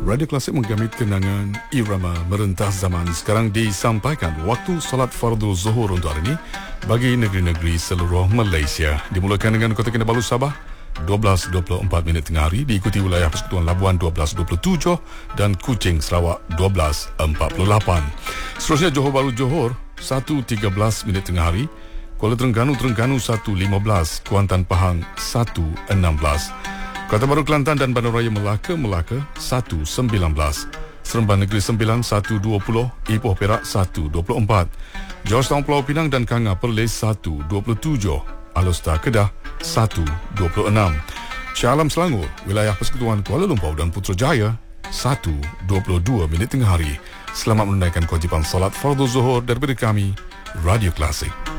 Radio Klasik menggamit kenangan irama merentas zaman. Sekarang disampaikan waktu solat fardu zuhur untuk hari ini bagi negeri-negeri seluruh Malaysia. Dimulakan dengan Kota Kinabalu Sabah 12.24 minit tengah hari, diikuti wilayah Persekutuan Labuan 12.27 dan Kuching Sarawak 12.48. Seterusnya Johor Bahru Johor 1.13 minit tengah hari, Kuala Terengganu 1.15, Kuantan Pahang 1.16, Kota Baru Kelantan dan Bandaraya Melaka 1.19, Seremban Negeri Sembilan 1.20, Ipoh Perak 1.24, Georgetown Pulau Pinang dan Kanga Perlis 1.27, Alor Kedah 1.26, Shah Alam Selangor, wilayah Persekutuan Kuala Lumpur dan Putrajaya 1.22 minit tengah hari. Selamat menunaikan kewajipan salat fardu zuhur daripada kami, Radio Klasik.